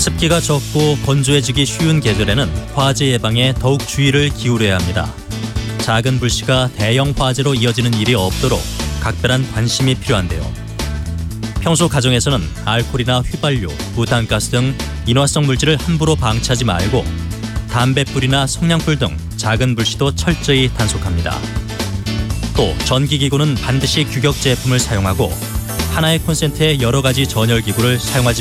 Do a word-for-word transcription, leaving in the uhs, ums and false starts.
습기가 적고 건조해지기 쉬운 계절에는 화재 예방에 더욱 주의를 기울여야 합니다. 작은 불씨가 대형 화재로 이어지는 일이 없도록 각별한 관심이 필요한데요. 평소 가정에서는 알코올이나 휘발유, 부탄가스 등 인화성 물질을 함부로 방치하지 말고 담뱃불이나 성냥불 등 작은 불씨도 철저히 단속합니다. 또 전기기구는 반드시 규격 제품을 사용하고 하나의 콘센트에 여러 가지 전열기구를 사용하지